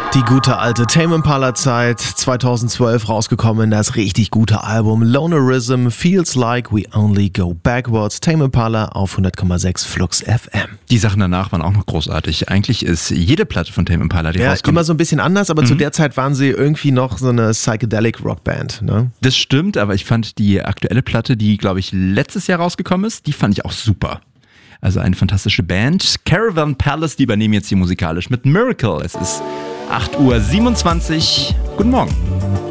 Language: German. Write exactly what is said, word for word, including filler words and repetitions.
Die gute alte Tame Impala Zeit, zweitausendzwölf rausgekommen, das richtig gute Album Lonerism, Feels Like We Only Go Backwards, Tame Impala auf hundert Komma sechs Flux F M. Die Sachen danach waren auch noch großartig. Eigentlich ist jede Platte von Tame Impala, die ja, rauskommt, immer so ein bisschen anders, aber mhm. zu der Zeit waren sie irgendwie noch so eine Psychedelic Rockband, ne? Das stimmt, aber ich fand die aktuelle Platte, die glaube ich letztes Jahr rausgekommen ist, die fand ich auch super. Also eine fantastische Band. Caravan Palace, die übernehmen jetzt hier musikalisch mit Miracle. Es ist acht Uhr siebenundzwanzig. Guten Morgen.